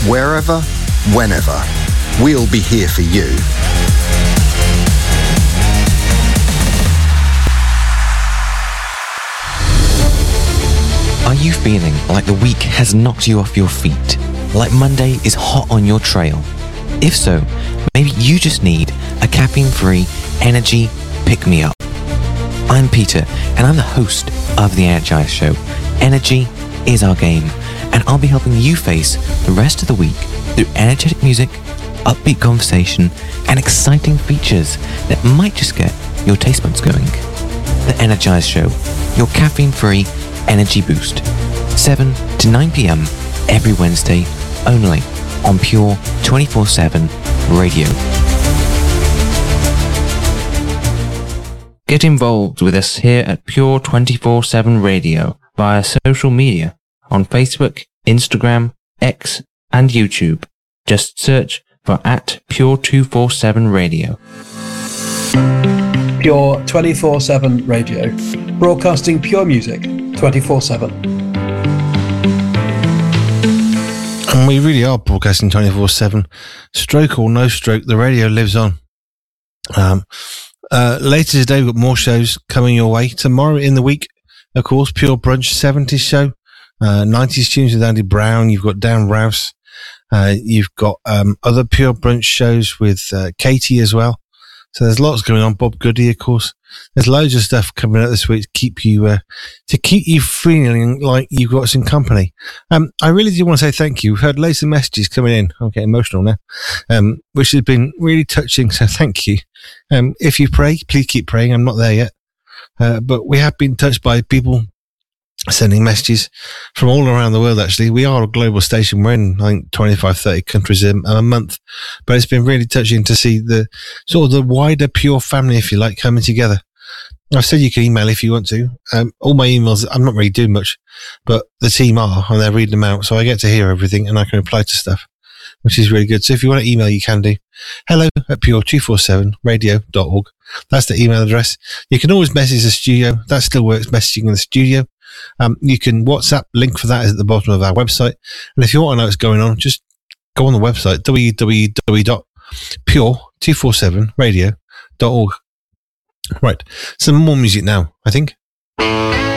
Wherever, whenever, we'll be here for you. Are you feeling like the week has knocked you off your feet? Like Monday is hot on your trail? If so, maybe you just need a caffeine-free energy pick-me-up. I'm Peter, and I'm the host of The Energize Show. Energy is our game, and I'll be helping you face the rest of the week through energetic music, upbeat conversation, and exciting features that might just get your taste buds going. The Energize Show, your caffeine-free energy boost. 7 to 9 p.m. every Wednesday, only on Pure 24/7 Radio. Get involved with us here at Pure 24/7 Radio via social media on Facebook, Instagram, X, and YouTube. Just search for @Pure 247 Radio. Pure 24/7 Radio, broadcasting pure music 24/7. And we really are broadcasting 24/7. Stroke or no stroke, the radio lives on. Later today, we've got more shows coming your way. Tomorrow in the week, of course, Pure Brunch 70s show, 90s tunes with Andy Brown. You've got Dan Rouse. You've got other Pure Brunch shows with Katie as well. So there's lots going on. Bob Goody, of course. There's loads of stuff coming out this week to keep you feeling like you've got some company. I really do want to say thank you. We've had loads of messages coming in. I'm getting emotional now, which has been really touching. So thank you. If you pray, please keep praying. I'm not there yet, but we have been touched by people sending messages from all around the world. Actually, we are a global station. We're in, I think, 25, 30 countries a month, but it's been really touching to see the sort of the wider Pure family, if you like, coming together. I've said you can email if you want to. All my emails, I'm not really doing much, but the team are, and they're reading them out, so I get to hear everything and I can reply to stuff, which is really good. So if you want to email, you can do hello@pure247radio.org. That's the email address. You can always message the studio. That still works, messaging in the studio. You can WhatsApp, link for that is at the bottom of our website. And if you want to know what's going on, just go on the website, www.pure247radio.org. Right, some more music now, I think.